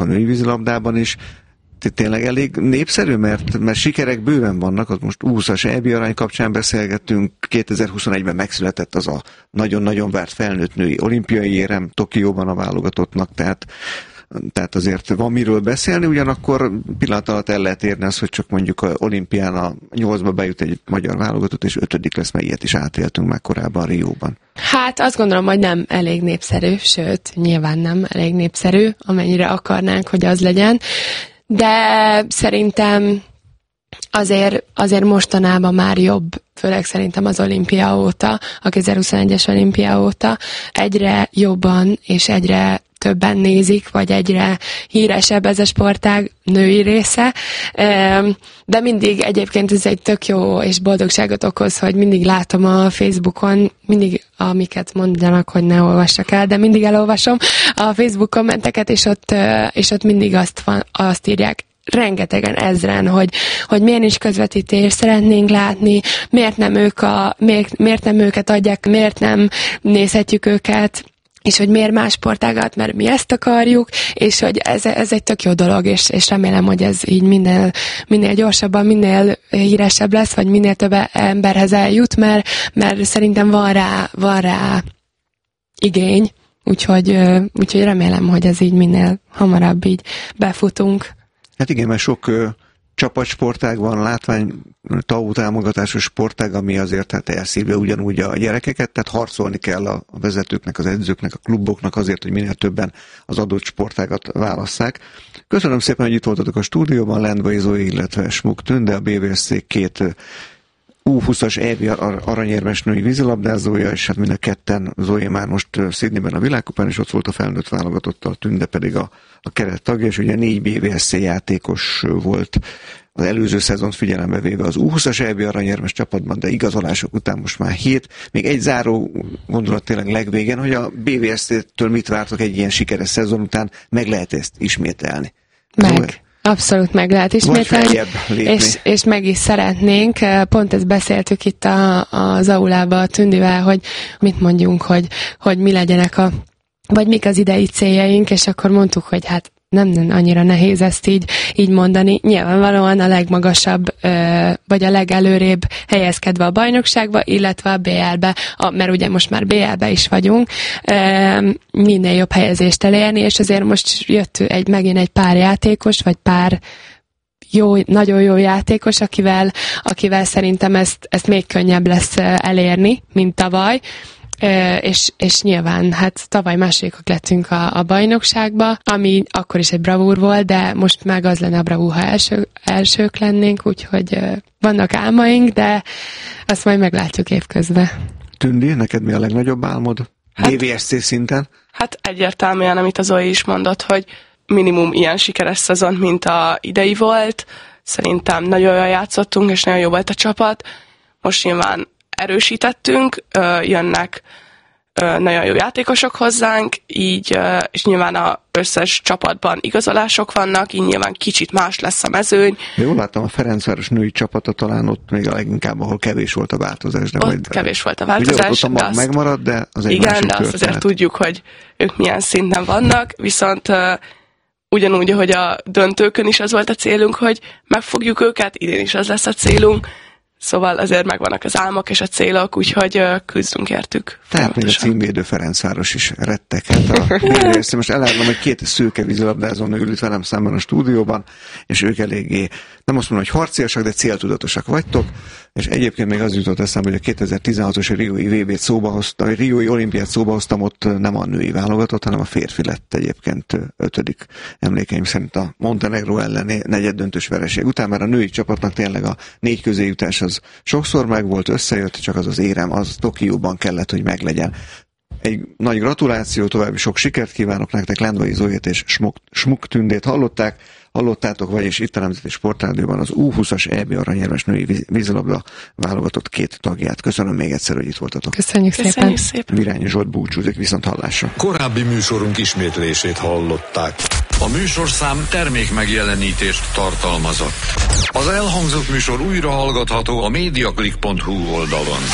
a női vízilabdában is. Tényleg elég népszerű, mert sikerek bőven vannak, az most 20-as EB arany kapcsán beszélgettünk, 2021-ben megszületett az a nagyon-nagyon várt felnőtt női olimpiai érem Tokióban a válogatottnak, tehát azért van miről beszélni, ugyanakkor pillanat alatt el lehet érni az, hogy csak mondjuk a olimpián a 8-ba bejut egy magyar válogatott, és 5. lesz, mert ilyet is átéltünk már korábban Rióban. Hát azt gondolom, hogy nem elég népszerű, sőt, nyilván nem elég népszerű, amennyire akarnánk, hogy az legyen, de szerintem azért mostanában már jobb, főleg szerintem az olimpia óta, a 2021-es olimpia óta egyre jobban és egyre többen nézik, vagy egyre híresebb ez a sportág női része, de mindig egyébként ez egy tök jó és boldogságot okoz, hogy mindig látom a Facebookon, mindig amiket mondanak, hogy ne olvassak el, de mindig elolvasom a Facebook kommenteket, és ott mindig azt írják, rengetegen ezren, hogy milyen is közvetítést szeretnénk látni, miért nem őket adják, miért nem nézhetjük őket, és hogy miért más sportágat, mert mi ezt akarjuk, és hogy ez egy tök jó dolog, és remélem, hogy ez így minél gyorsabban, minél híresebb lesz, vagy minél több emberhez eljut, mert szerintem van rá igény, úgyhogy remélem, hogy ez így minél hamarabb így befutunk. Hát igen, mert sok csapatsportág van, látvány TAU támogatásos sportág, ami azért hát elszívja ugyanúgy a gyerekeket, tehát harcolni kell a vezetőknek, az edzőknek, a kluboknak azért, hogy minél többen az adott sportágat válasszák. Köszönöm szépen, hogy itt voltatok a stúdióban, Lendvai Zói, illetve Smuk Tünde, a BVSC két U20-as EB aranyérmes női vízilabdázója, és hát mind a ketten, Zói már most Sydneyben a világkupán, és ott volt a felnőtt válogatottal, Tünde pedig a keret tagja, és ugye 4 BVSC játékos volt az előző szezont figyelembe véve az U20-as EB aranyérmes csapatban, de igazolások után most már 7. Még egy záró gondolat tényleg legvégén, hogy a BVSC-től mit vártok egy ilyen sikeres szezon után, meg lehet ezt ismételni? Abszolút meg lehet ismételni, és meg is szeretnénk. Pont ezt beszéltük itt az aulában a Tündivel, hogy mit mondjunk, hogy mi legyenek vagy mik az idei céljaink, és akkor mondtuk, hogy hát nem annyira nehéz ezt így mondani. Nyilvánvalóan a legmagasabb, vagy a legelőrébb helyezkedve a bajnokságba, illetve a BL-be, mert ugye most már BL-be is vagyunk, minél jobb helyezést elérni, és azért most jött megint egy pár játékos, vagy pár nagyon jó játékos, akivel szerintem ezt még könnyebb lesz elérni, mint tavaly. És nyilván, hát tavaly másodikak lettünk a bajnokságba, ami akkor is egy bravúr volt, de most meg az lenne a bravúr, ha elsők lennénk, úgyhogy vannak álmaink, de azt majd meglátjuk évközben. Tündi, neked mi a legnagyobb álmod? BVSC szinten? Hát egyértelműen, amit az Zói is mondott, hogy minimum ilyen sikeres szezon, mint a idei volt. Szerintem nagyon jól játszottunk, és nagyon jó volt a csapat. Most nyilván erősítettünk, jönnek nagyon jó játékosok hozzánk, így, és nyilván az összes csapatban igazolások vannak, így nyilván kicsit más lesz a mezőny. Jól láttam, a Ferencváros női csapata talán ott még a leginkább, ahol kevés volt a változás. De ott kevés volt a változás. Ugye ott megmaradt, de az egy igen, másik de azt történet. azért tudjuk, hogy ők milyen szinten vannak, viszont ugyanúgy, ahogy a döntőkön is az volt a célunk, hogy megfogjuk őket, idén is az lesz a célunk. Szóval azért megvannak az álmok és a célok, úgyhogy küzdünk értük. Tehát még a címvédő Ferencváros is retteghet. Most elárulom, hogy 2 szőke vízilabdázó nő ült velem szemben a stúdióban, és ők eléggé, nem azt mondom, hogy harciasak, de céltudatosak vagytok, és egyébként még az jutott eszembe, hogy a 2016-os Riói VB-t szóba hoztam, a Riói olimpiát szóba hoztam, ott nem a női válogatott, hanem a férfi lett egyébként 5. emlékeim szerint a Montenegro elleni negyeddöntős vereség után, mert a női csapatnak tényleg a 4 közéjutás az sokszor megvolt, összejött, csak az érem, az Tokióban kellett, hogy meglegyen. Egy nagy gratuláció, további sok sikert kívánok nektek, Lendvai Zóit és Smuk Tündét hallottátok, vagyis itt a Nemzeti Sportrádióban az U20-as EB aranyérmes női vízilabda válogatott 2 tagját. Köszönöm még egyszer, hogy itt voltatok. Köszönjük szépen. Virányi Zsolt búcsúzik, viszont hallásra. Korábbi műsorunk ismétlését hallották. A műsorszám termék megjelenítést tartalmazott. Az elhangzott műsor újra hallgatható a mediaclick.hu oldalon.